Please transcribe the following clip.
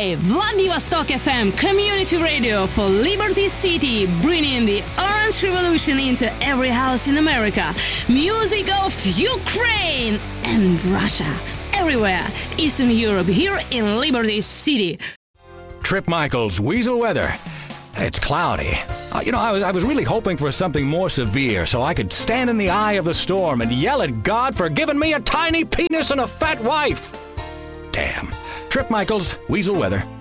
by Vladivostok FM Community Radio for Liberty City, bringing the Orange Revolution into every house in America. Music of Ukraine and Russia. Everywhere, Eastern Europe, here in Liberty City. Trip Michaels, Weasel Weather. It's cloudy. I was really hoping for something more severe so I could stand in the eye of the storm and yell at God for giving me a tiny penis and a fat wife. Damn. Trip Michaels, Weasel Weather.